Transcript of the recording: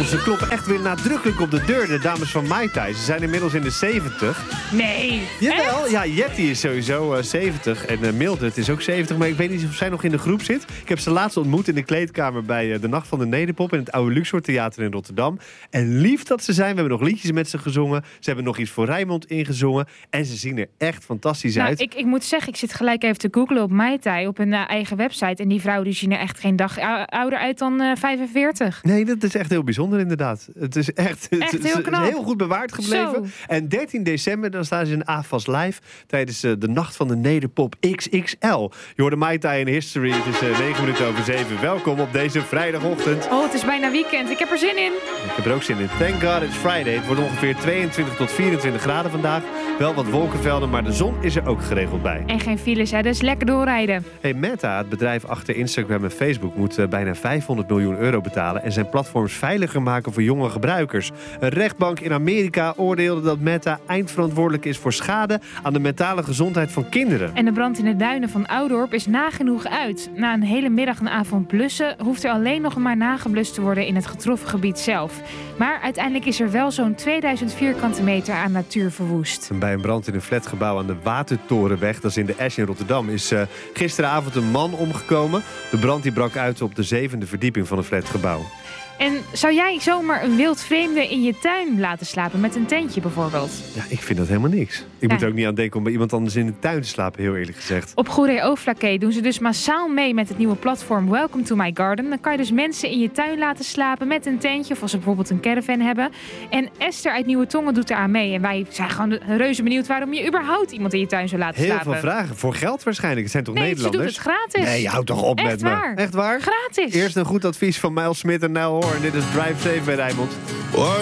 Ze kloppen echt weer nadrukkelijk op de deur, de dames van Mai Tai. Ze zijn inmiddels in de 70. Nee, Jawel, echt? ja, Jetty is sowieso 70 en Mildred is ook 70. Maar ik weet niet of zij nog in de groep zit. Ik heb ze laatst ontmoet in de kleedkamer bij de Nacht van de Nederpop in het oude Luxor Theater in Rotterdam. En lief dat ze zijn. We hebben nog liedjes met ze gezongen. Ze hebben nog iets voor Rijnmond ingezongen. En ze zien er echt fantastisch uit. Ik moet zeggen, ik zit gelijk even te googlen op Mai Tai, op hun eigen website. En die vrouw die zien er echt geen dag ouder uit dan 45. Nee, dat is echt heel bijzonder inderdaad. Het is echt heel het knap. is heel goed bewaard gebleven. Zo. En 13 december dan staan ze in AFAS Live tijdens de Nacht van de Nederpop XXL. Je hoorde Mai Tai in History. Het is 7:09. Welkom op deze vrijdagochtend. Oh, het is bijna weekend. Ik heb er zin in. Ik heb er ook zin in. Thank God it's Friday. Het wordt ongeveer 22 tot 24 graden vandaag. Wel wat wolkenvelden, maar de zon is er ook geregeld bij. En geen files, hè, dus lekker doorrijden. Hey, Meta, het bedrijf achter Instagram en Facebook, moet bijna 500 miljoen euro betalen en zijn platforms veiliger maken voor jonge gebruikers. Een rechtbank in Amerika oordeelde dat Meta eindverantwoordelijk is voor schade aan de mentale gezondheid van kinderen. En de brand in de duinen van Oudorp is nagenoeg uit. Na een hele middag en avond blussen hoeft er alleen nog maar nageblust te worden in het getroffen gebied zelf. Maar uiteindelijk is er wel zo'n 2000 vierkante meter aan natuur verwoest. En bij een brand in een flatgebouw aan de Watertorenweg, dat is in de Esch in Rotterdam, is gisteravond een man omgekomen. De brand die brak uit op de 7e verdieping van een flatgebouw. En zou jij zomaar een wild vreemde in je tuin laten slapen met een tentje bijvoorbeeld? Ja, ik vind dat helemaal niks. Ik moet Ja. er ook niet aan denken om bij iemand anders in de tuin te slapen, heel eerlijk gezegd. Op Goeree Overflakkee doen ze dus massaal mee met het nieuwe platform Welcome to My Garden. Dan kan je dus mensen in je tuin laten slapen met een tentje of als ze bijvoorbeeld een caravan hebben. En Esther uit Nieuwe Tongen doet eraan mee. En wij zijn gewoon reuze benieuwd waarom je überhaupt iemand in je tuin zou laten Heel slapen. veel vragen. Voor geld waarschijnlijk. Het zijn toch Nee, ze doet Nederlanders? het gratis. Nee, houd toch op Echt met waar. me. Echt waar? Gratis. Eerst een goed advies van Miles Smit en Nile Horan. Dit is Drive Safe bij Rijnmond.